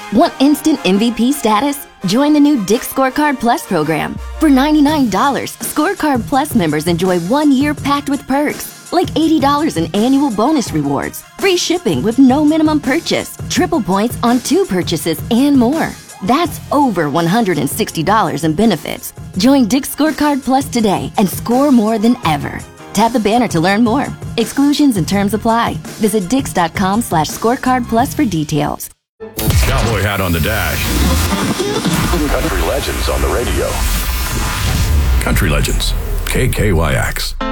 Want instant MVP status? Join the new Dick's Scorecard Plus program. For $99, Scorecard Plus members enjoy 1 year packed with perks, like $80 in annual bonus rewards, free shipping with no minimum purchase, triple points on 2 purchases, and more. That's over $160 in benefits. Join Dick's Scorecard Plus today and score more than ever. Tap the banner to learn more. Exclusions and terms apply. Visit dix.com/scorecard plus for details. Cowboy hat on the dash. Country legends on the radio. Country Legends, KKYX.